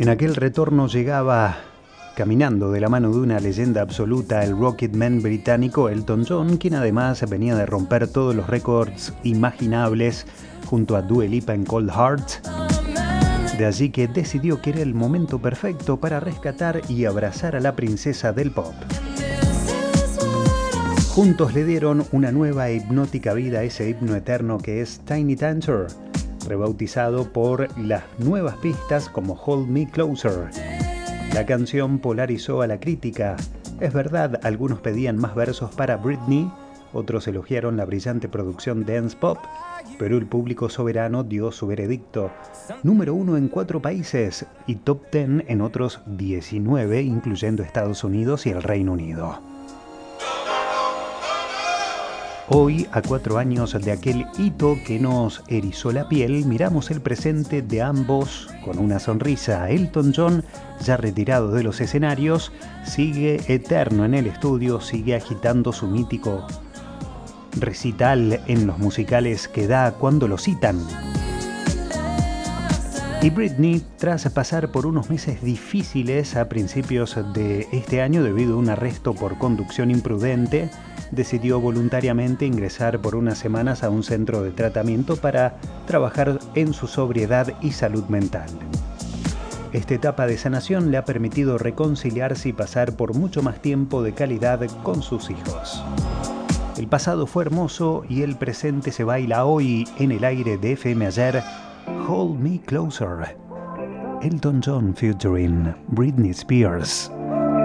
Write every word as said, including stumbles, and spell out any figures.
En aquel retorno llegaba caminando de la mano de una leyenda absoluta, el Rocketman británico Elton John, quien además venía de romper todos los récords imaginables junto a Dua Lipa en Cold Heart. De allí que decidió que era el momento perfecto para rescatar y abrazar a la princesa del pop. Juntos le dieron una nueva e hipnótica vida a ese himno eterno que es Tiny Dancer, rebautizado por las nuevas pistas como Hold Me Closer. La canción polarizó a la crítica. Es verdad, algunos pedían más versos para Britney, otros elogiaron la brillante producción dance pop, pero el público soberano dio su veredicto. Número uno en cuatro países y top diez en otros diecinueve, incluyendo Estados Unidos y el Reino Unido. Hoy, a cuatro años de aquel hito que nos erizó la piel, miramos el presente de ambos con una sonrisa. Elton John, ya retirado de los escenarios, sigue eterno en el estudio, sigue agitando su mítico recital en los musicales que da cuando lo citan. Y Britney, tras pasar por unos meses difíciles a principios de este año debido a un arresto por conducción imprudente, decidió voluntariamente ingresar por unas semanas a un centro de tratamiento para trabajar en su sobriedad y salud mental. Esta etapa de sanación le ha permitido reconciliarse y pasar por mucho más tiempo de calidad con sus hijos. El pasado fue hermoso y el presente se baila hoy en el aire de F M Ayer. Hold Me Closer. Elton John featuring Britney Spears.